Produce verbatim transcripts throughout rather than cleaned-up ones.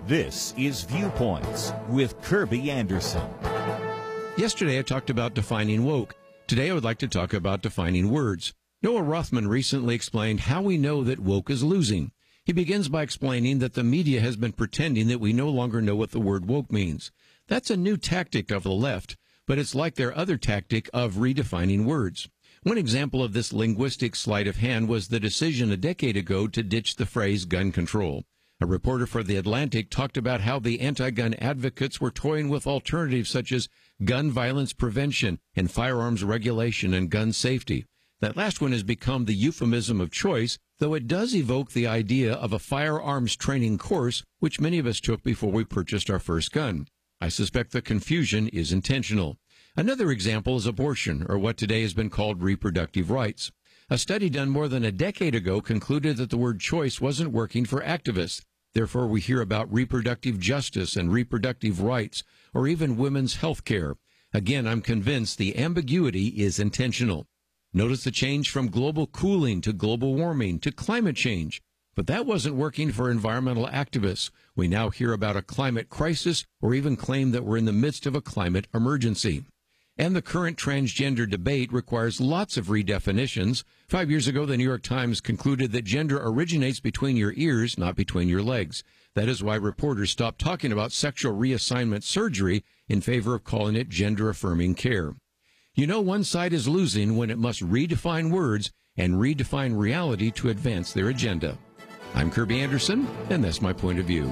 This is Viewpoints with Kirby Anderson. Yesterday I talked about defining woke. Today I would like to talk about defining words. Noah Rothman recently explained how we know that woke is losing. He begins by explaining that the media has been pretending that we no longer know what the word woke means. That's a new tactic of the left, but it's like their other tactic of redefining words. One example of this linguistic sleight of hand was the decision a decade ago to ditch the phrase gun control. A reporter for The Atlantic talked about how the anti-gun advocates were toying with alternatives such as gun violence prevention and firearms regulation and gun safety. That last one has become the euphemism of choice, though it does evoke the idea of a firearms training course, which many of us took before we purchased our first gun. I suspect the confusion is intentional. Another example is abortion, or what today has been called reproductive rights. A study done more than a decade ago concluded that the word choice wasn't working for activists. Therefore, we hear about reproductive justice and reproductive rights, or even women's health care. Again, I'm convinced the ambiguity is intentional. Notice the change from global cooling to global warming to climate change. But that wasn't working for environmental activists. We now hear about a climate crisis or even claim that we're in the midst of a climate emergency. And the current transgender debate requires lots of redefinitions. Five years ago, the New York Times concluded that gender originates between your ears, not between your legs. That is why reporters stopped talking about sexual reassignment surgery in favor of calling it gender-affirming care. You know one side is losing when it must redefine words and redefine reality to advance their agenda. I'm Kirby Anderson, and that's my point of view.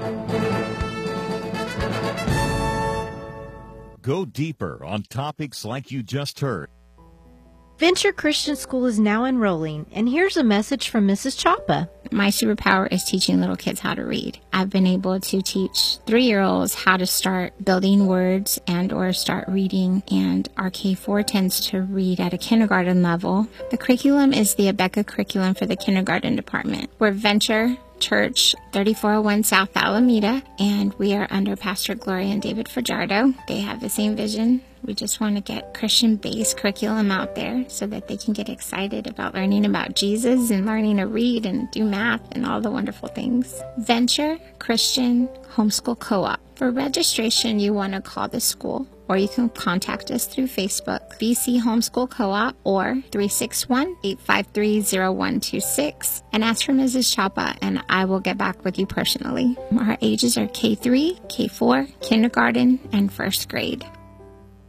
Go deeper on topics like you just heard. Venture Christian School is now enrolling, and here's a message from Missus Chapa. My superpower is teaching little kids how to read. I've been able to teach three-year-olds how to start building words and or start reading, and our K four tends to read at a kindergarten level. The curriculum is the Abeka curriculum for the kindergarten department. We're Venture Church, thirty-four oh one South Alameda, and we are under Pastor Gloria and David Fajardo. They have the same vision. We just want to get Christian-based curriculum out there so that they can get excited about learning about Jesus and learning to read and do math and all the wonderful things. Venture Christian Homeschool Co-op. For registration, you want to call the school, or you can contact us through Facebook, B C Homeschool Co-op, or three six one, eight five three, zero one two six, and ask for Missus Chapa, and I will get back with you personally. Our ages are K three, K four, kindergarten, and first grade.